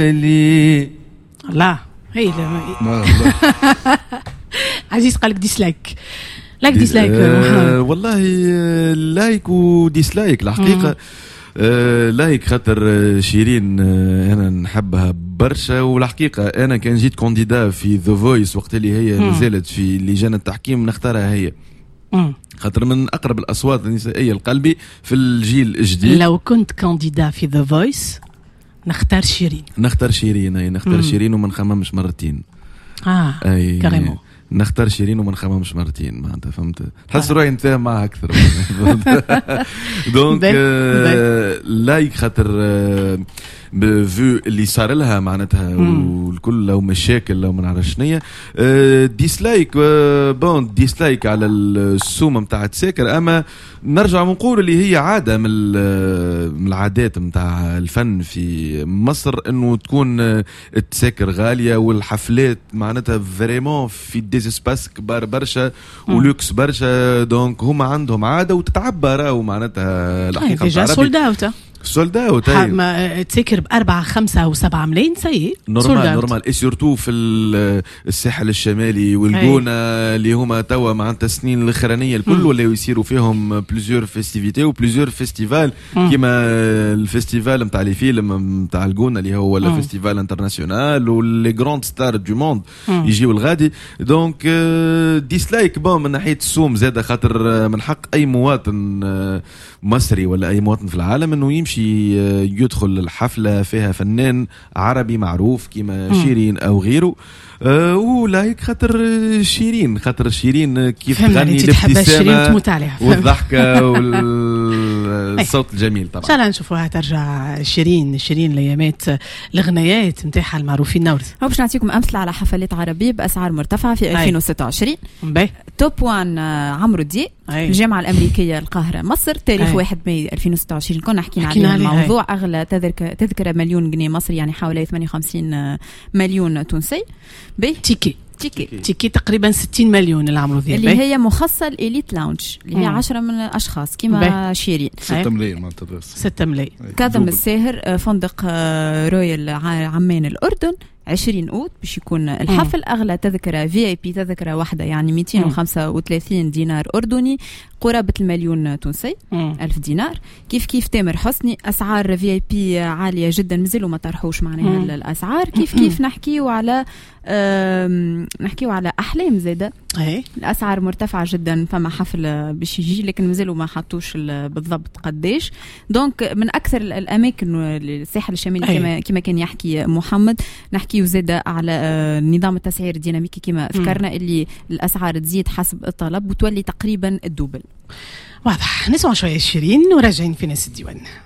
بالي. لا هي عزيز قالك ديسلايك. لايك ديسلايك والله لايك وديسلايك الحقيقة. لايك خاطر شيرين انا نحبها برشا، والحقيقه انا كان جيت كانديدا في ذا فويس وقت اللي هي نزلت في لجان التحكيم نختارها هي، خاطر من اقرب الاصوات النسائيه لقلبي في الجيل الجديد. لو كنت كانديدا في ذا فويس نختار شيرين. نختار شيرين وما نخممش مرتين. اي كاريمون نختار شيرين وما نخممش مرتين، ما انت فهمت، تحس روحي نتفاهم معها اكثر. دونك لايك خاطر بفو اللي صار لها معناتها والكل لو مشاكل لو ما نعرفش شنيا. ديسلايك بون ديسلايك على السومه نتاع تساكر، اما نرجع ونقول اللي هي عاده من العادات نتاع الفن في مصر انه تكون التساكر غاليه والحفلات معناتها فريمون في ديسباس كبار برشا ولوكس برشا. دونك هما عندهم عاده وتتعبر ومعناتها الحقيقه سولد اوت تسكر ب4 5 و7 ملايين سي نورمال اي سورتو في الساحل الشمالي والجونه اللي هما توا معناتها السنين الاخرانيه الكل ولاو يصيروا فيهم بليزيور فيستيفيتي وبليزيور فيستيفال كيما الفيستيفال نتاع لي فيلم نتاع الجونه اللي هو ولا فيستيفال انترناسيونال واللي جراند ستار دو موند يجيو الغادي. دونك ديسلايك بون من ناحيه السوم زاده خاطر من حق اي مواطن مصري ولا اي مواطن في العالم انه يمشي يدخل الحفله فيها فنان عربي معروف كيما شيرين او غيره. ولايك خاطر شيرين كيف تغني الابتسامه والضحكه والصوت الجميل. طبعا ان شاء الله نشوفوها ترجع شيرين الايامات الغنيات نتاعها المعروفين نورس. باش نعطيكم امثله على حفلات عربيه باسعار مرتفعه في 2026. توب 1 عمرو دياب الجامعه الامريكيه القاهره مصر تاريخ 1 ماي 2026. كنا حكينا على الموضوع. اغلى تذكره مليون جنيه مصري يعني حوالي 58 مليون تونسي. تيكي تقريبا 60 مليون العمرو دياب اللي هي مخصصه الإليت لاونج اللي هي 10 من الاشخاص كيما شيرين 6 ملايين معناتها 6 ملايين. كاظم الساهر فندق رويال عمان الأردن 20 أوت باش يكون الحفل. أغلى تذكرة VIP تذكرة واحدة يعني 235 دينار أردني قرابة المليون تونسي 1000 دينار. كيف تامر حسني أسعار VIP عالية جدا مازالوا ما طرحوش معناها الأسعار. كيف نحكيو على أحلام زادة الأسعار مرتفعة جدا. فما حفل باش يجي لكن مازالوا ما حطوش بالضبط قديش. دونك من أكثر الأماكن الساحل الشمالي كما كان يحكي محمد نحكي وزادة على نظام التسعير الديناميكي كما ذكرنا اللي الأسعار تزيد حسب الطلب وتولي تقريبا الدوبل. واضح. نسمع شوية شيرين وراجعين في ناس الديوان.